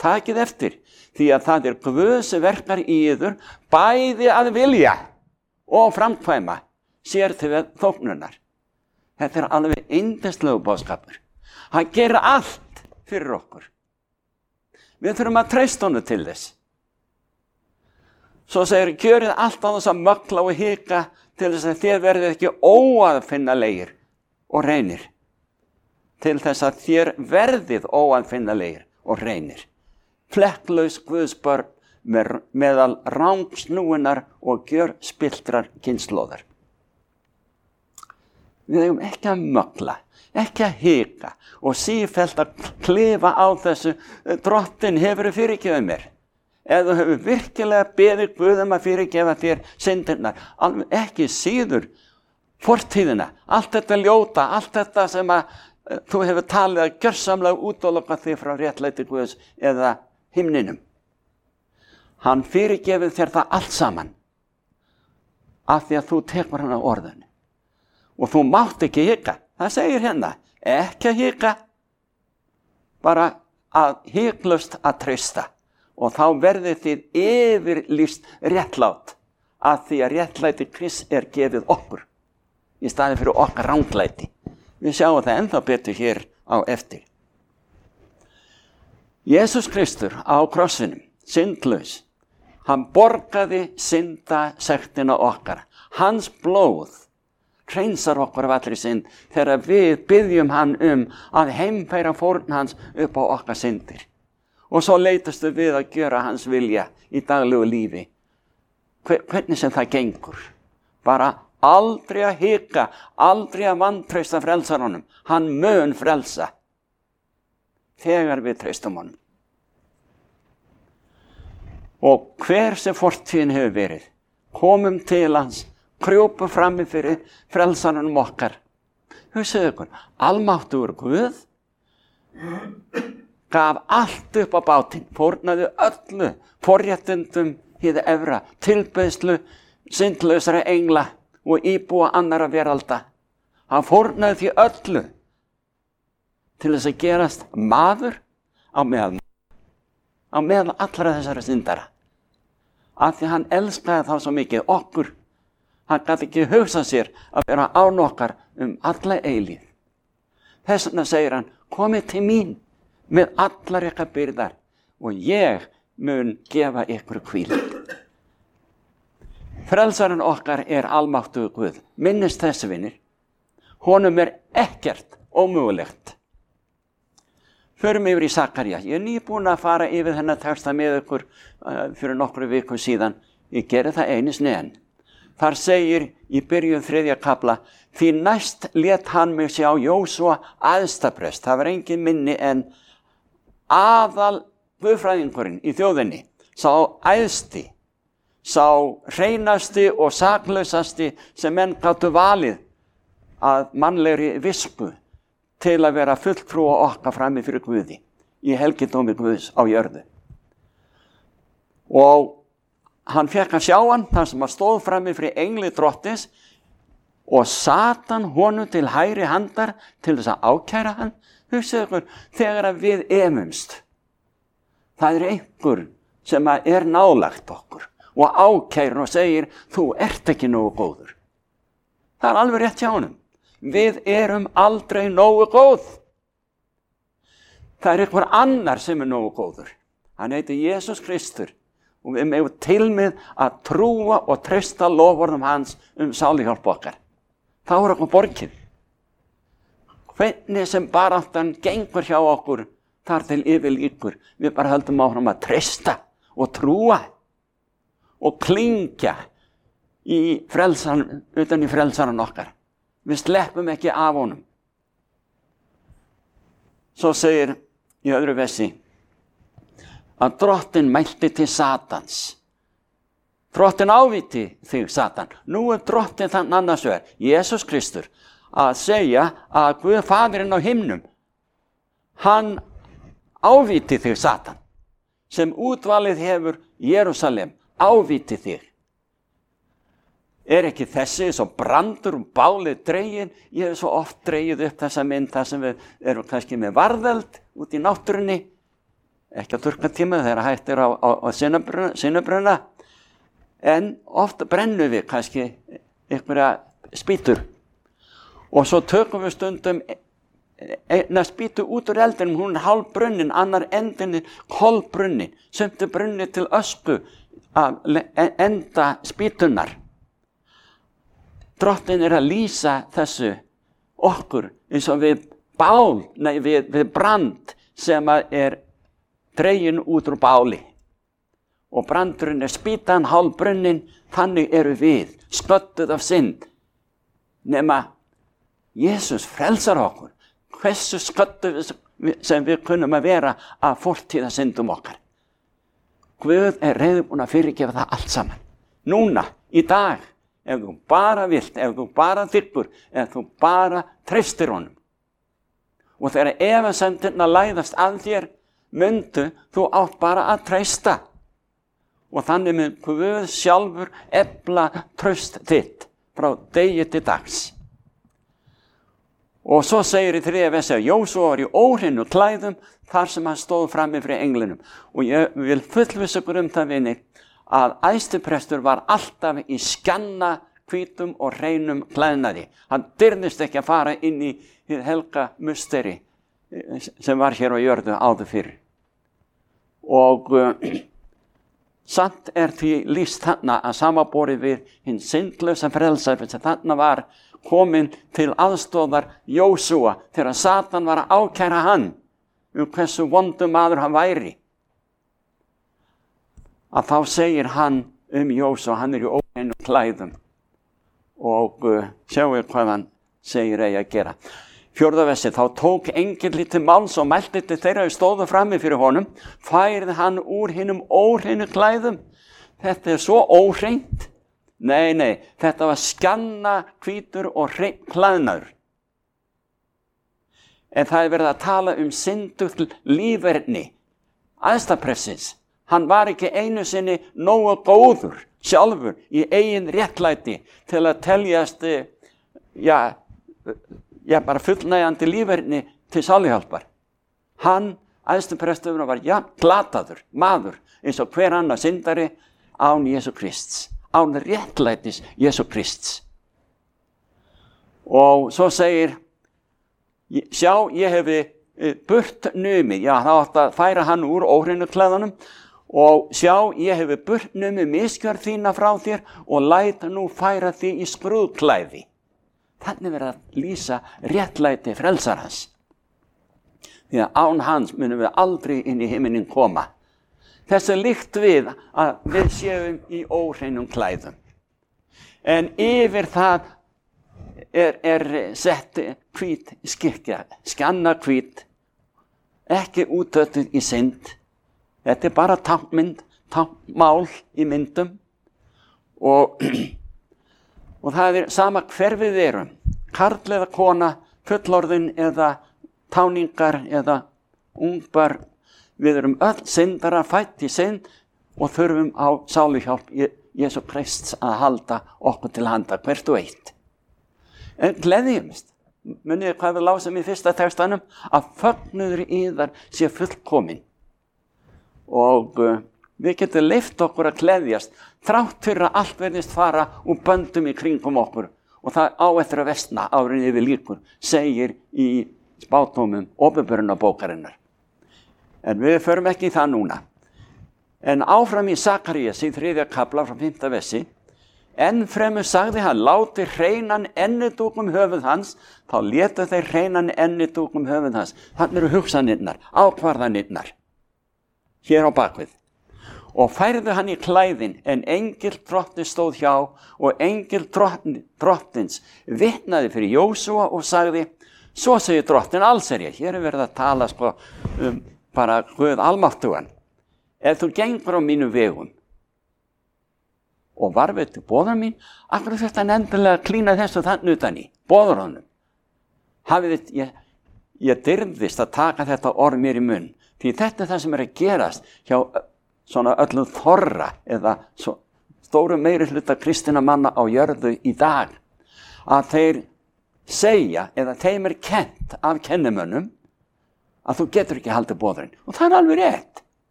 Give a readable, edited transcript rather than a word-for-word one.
takið eftir, því að það Guð sem verkar í yður, bæði að vilja og framkvæma sér til þóknunar. Þetta alveg yndislegu boðskapur. Hann gerir allt fyrir okkur. Við þurfum að treysta honum til þess. Svo segir, gjörið allt á þess að mögla og hika til þess að þér verðið ekki óaðfinnalegir og reynir. Til þess að þér verðið óaðfinnalegir og reynir. Flekklaus Guðsbörn meðal rangsnúinnar og gjörspilltrar kynslóðar. Við eigum ekki að mögla, ekki að hika og sífellt að klifa á þessu, Drottinn hefur fyrirgefið mér. Ef þú hefur virkilega beðið Guð að fyrirgefa þér syndirnar, alveg ekki síður fortíðina, allt þetta ljóta, allt þetta sem að þú hefur talið að gjörsamlega útloka þig frá réttlæti Guðs eða himninum. Hann fyrirgefið þér það allt saman af því að þú tekur hann á orðinu. Og þú mátt ekki hika, það segir hérna, ekki að hika, bara að hiklaust að treysta. Og þá verðið þið yfirlýst réttlátt að því að réttlæti Krists gefið okkur í staðinn fyrir okkar ranglæti. Við sjáum það ennþá betur hér á eftir. Jesús Kristur á krossinum, syndlaus, hann borgaði syndasektina okkar. Hans blóð hreinsar okkur af allri synd þegar við biðjum hann að heimfæra fórn hans upp á okkar syndir. Og svo leitastu við að gera hans vilja í daglegu lífi. Hvernig sem það gengur. Bara aldrei að hika, aldrei að vantreysta frelsaranum. Hann mun frelsa þegar við treystum honum. Og hver sem fortíðin hefur verið, komum til hans, krjópum frammi fyrir frelsaranum okkar. Hugsið ykkur, almáttugur Guð gaf allt upp á bátinn, fórnaði öllu, forréttindum hið efra, tilbeiðslu syndlausra engla og íbúa annarra veralda. Hann fórnaði því öllu til þess að gerast maður á meðal allra þessara syndara. Af því hann elskaði þá svo mikið okkur. Hann gat ekki hugsað sér að vera án okkar alla eilíð. Þess vegna segir hann, komið til mín með allar ykkar byrðar og ég mun gefa ykkur hvíld. Frelsarinn okkar almáttugur Guð. Minnist þessi vinir. Honum ekkert ómögulegt. Förum yfir í Sakaría. Ég nýbúin að fara yfir þennan texta með ykkur fyrir nokkru vikum síðan. Ég geri það einu sinni enn. Þar segir í byrjun 3. kafla, því næst lét hann mig sjá Jósúa æðstaprest. Það var engin minni en aðal guðfræðingurinn í þjóðinni, sá æðsti, sá hreinasti og saklausasti sem menn gátu valið að mannlegri visku til að vera fulltrúa okkar frammi fyrir Guði í helgidómi Guðs á jörðu. Og hann fekk að sjá hann þar sem hann stóð frammi fyrir engli drottins og Satan honum til hægri handar til þess að ákæra hann. Hugsið ykkur, þegar við efumst, það einhver sem nálægt okkur og ákærir og segir, þú ert ekki nógu góður. Það alveg rétt hjá honum. Við erum aldrei nógu góð. Það einhver annar sem nógu góður. Hann heitir Jesús Kristur og við megum til með að trúa og treysta loforðum hans sáluhjálp okkar. Þá okkur borgið. Hvernig sem baráttan gengur hjá okkur þar til yfirlíkur, við bara höldum áfram að treysta og trúa og klingja utan í frelsaran okkar. Við sleppum ekki af honum. Svo segir í öðru versi að Drottinn mælti til Satans. Drottinn áviti þig, Satan. Nú Drottinn þann annars vegar, Jesús Kristur, að segja að Guð Faðirinn á himnum, hann áviti þig, Satan, sem útvalið hefur Jerúsalem, áviti þig. Ekki þessi svo brandur bálið dregin? Ég hef svo oft dregið upp þessa mynd þar sem við erum kannski með varðeld út í náttúrunni, ekki á þurrkatíma þegar hættir á sinnubruna, en oft brennum við kannski einhverja spýtur og svo tökum við stundum eina spýtu út úr eldinum, hún hálfbrunnin, annar endin kolbrunnin, sumt brunni til ösku af enda spýtunar. Drottinn að lýsa þessu okkur eins og við við brand sem dregin út úr báli. Og brandurinn spýtan, hálfbrunnin, þannig eru við, sködduð af synd. Nema Jesús frelsar okkur. Hversu sködduð sem við kunnum að vera af fortíða syndum okkar. Guð reiðubúinn að fyrirgefa það allt saman. Núna, í dag, ef þú bara vilt, ef þú bara þykkur, ef þú bara treystir honum. Og þegar efasemdirnar læðast að þér, myndu þú átt bara að treysta. Og þannig mun Guð sjálfur efla traust þitt frá degi til dags. Og svo segir í 3. versi að Jósúa var í óhreinu klæðum þar sem hann stóð frammi fyrir englinum. Og ég vil fullvissa ykkur það, vinir, að æðstiprestur var alltaf í skjanna hvítum og hreinum klæðnaði. Hann dirfðist ekki að fara inn í hið helga musteri sem var hér á jörðu áður fyrr. Og samt því lýst þarna að samanborið við hinn syndlausa frelsar sem þarna var komin til aðstóðar Jósúa þegar Satan var að ákæra hann hversu vondur maður hann væri. Að þá segir hann Jósúa, hann í óhreinum klæðum. Og sjáu hvað hann segir eigi að gera. 4. versi, þá tók engill til máls og mælti til þeirra stóðu frammi fyrir honum, færði hann úr hinum óhreinu klæðum. Þetta svo óhreint. Nei, þetta var skjanna, hvítur og hreinn klæðnaður. En það verið að tala syndugt líferni æðstaprestins. Hann var ekki einu sinni nógu góður sjálfur í eigin réttlæti til að teljast bara fullnægjandi líferni til sáluhjálpar. Hann, æðstapresturinn, var glataður maður eins og hver annar syndari án Jesú Krists, án réttlætis Jesú Krists. Og svo segir, sjá, ég hefi burt numið, það átti að færa hann úr óhreinu klæðunum, og sjá, ég hefi burt numið misgjörð þína frá þér og læt nú færa þig í skrúðklæði. Þannig verið að lýsa réttlæti frelsarans. Því að án hans munum við aldrei inn í himinin koma. Þessu líkt við að við séum í óhreinum klæðum. En yfir það sett hvít skikja, skjanna hvít, ekki útötuð í synd. Þetta bara táknmynd, táknmál í myndum. Og það sama hver við erum, karl eða kona, fullorðin eða táningar eða ungbar. Við erum öll syndara, fætt í synd og þurfum á sáluhjálp Jesú Krists að halda okkur til handa hvert og eitt. En gleðjumst, munið hvað við lásum í 1. textanum, að fögnuður yðar sé fullkomin. Og við getum leyft okkur að gleðjast þrátt fyrir að allt verðist fara úr böndum í kringum okkur og það á eftir að versna árin yfir líkur, segir í spádómum Opinberunarbókarinnar. En við förum ekki í það núna. En áfram í Sakarías í 3. kafla frá 5. versi, enn fremur sagði hann, láti hreinan ennidúk höfuð hans, þá létu þeir hreinan ennidúk höfuð hans. Þannig eru hugsanirnar, ákvarðanirnar, hér á bakvið. Og færðu hann í klæðin, en engill drottins stóð hjá og engill drottins vitnaði fyrir Jósúa og sagði, svo segir drottin allsherja. Hér verið að tala bara Guð almáttugan. Ef þú gengur á mínu vegum og varðveitir boðar mín, akkur þetta endilega klína þessu þann utan í, boðar honum. Ég dirfðist að taka þetta orð mér í munn, því þetta það sem að gerast hjá svona öllum þorra eða stóru meiri hluta kristinna manna á jörðu í dag, að þeir segja eða þeim kennt af kennimönnum að þú getur ekki haldið boðurinn. Og það alveg rétt.